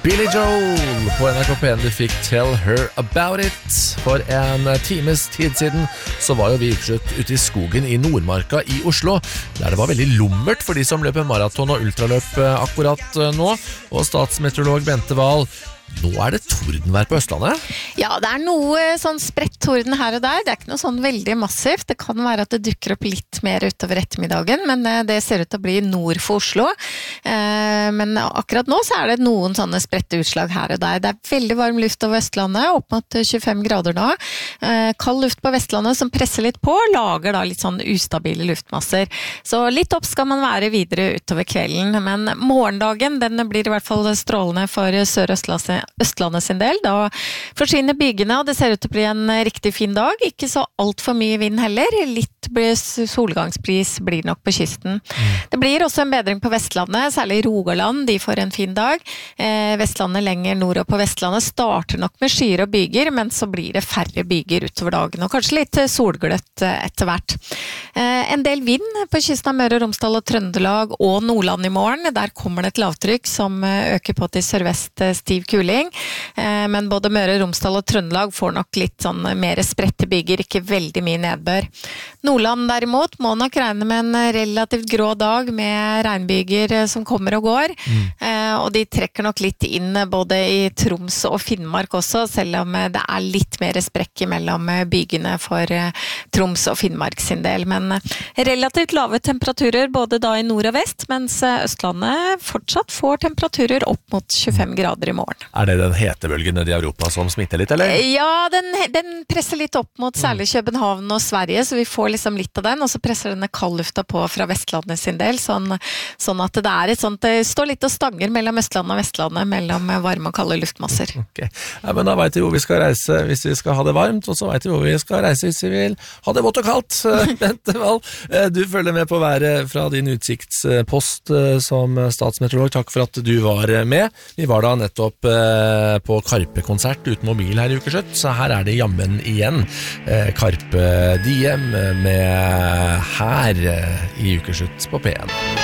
Billy Joel på NRK P1. Du fikk Tell Her About It. For en times tid siden så var jo vi ute i skogen i Nordmarka i Oslo, der det var veldig lummert for de som løper maraton og ultraløp akkurat nå. Og statsmeteorolog Bente Wahl, nå det tordenvær på Østlandet? Ja, det noe sånn spredt torden her og der. Det ikke noe sånn veldig massivt. Det kan være at det dukker opp litt mer utover ettermiddagen, men det ser ut til å bli nord for Oslo. Men akkurat nå så det noen sånne spredte utslag her og der. Det veldig varm luft over Østlandet, opp mot 25 grader nå. Kald luft på Vestlandet som presser litt på, lager da litt sånn ustabile luftmasser. Så litt opp skal man være videre utover kvelden, men morgendagen, den blir i hvert fall strålende for Østlandet sin del. Da forsvinner bygene, og det ser ut til å bli en riktig fin dag. Ikke så alt for mye vind heller. Litt solgangspris blir nok på kysten. Det blir også en bedring på Vestlandet, særlig Rogaland. De får en fin dag. Vestlandet lenger nord og på Vestlandet starter nok med skyer og byger, men så blir det færre byger utover dagen, og kanskje litt solgløtt etter hvert. En del vind på kysten av Møre og Romsdal og Trøndelag og Nordland i morgen. Der kommer det et lavtrykk som øker på til sørvest stiv kuling, men både Møre og Romsdal og Trøndelag får nok litt sånn mer spredte byger, ikke veldig mye nedbør. Nordland derimot må nok regne med en relativt grå dag med regnbyger som kommer og går, og de trekker nok litt inn både i Troms og Finnmark også, selv om det litt mer sprekk mellom bygene for Troms og Finnmark sin del, men relativt lave temperaturer både da i nord og vest, mens Østlandet fortsatt får temperaturer opp mot 25 grader i morgen. Det den hetebølgen nede i Europa som smitter litt, eller? Ja, den presser litt opp mot særlig København og Sverige, så vi får liksom litt av den, og så presser denne kaldlufta på fra Vestlandet sin del, sånn at det et sånt, det står litt og stanger mellom Østlandet og Vestlandet, mellom varme og kalde luftmasser. Ok, ja, men da vet vi hvor vi skal reise hvis vi skal ha det varmt, og så vet vi hvor vi skal reise hvis vi vil ha det vått og kaldt. Bente Wahl, du følger med på været fra din utsiktspost som statsmeteorolog. Takk for at du var med. Vi var da nettopp på Karpe-konsert uten mobil her i Ukeslutt, så her det jammen igjen Carpe Diem med her i Ukeslutt på P1.